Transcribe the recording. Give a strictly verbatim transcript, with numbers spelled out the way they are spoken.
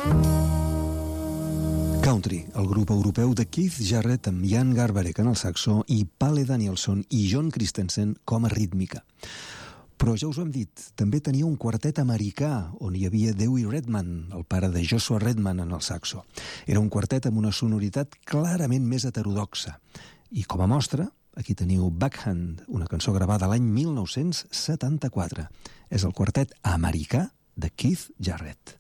Country, el grup europeu de Keith Jarrett amb Jan Garbarek en el saxo i Pale Danielson i John Christensen com a rítmica. Però ja us ho hem dit, també tenia un quartet americà on hi havia Dewey Redman, el pare de Joshua Redman en el saxo. Era un quartet amb una sonoritat clarament més heterodoxa. I com a mostra, aquí teniu Backhand, una cançó gravada l'any mil nou-cents setanta-quatre. És el quartet americà de Keith Jarrett.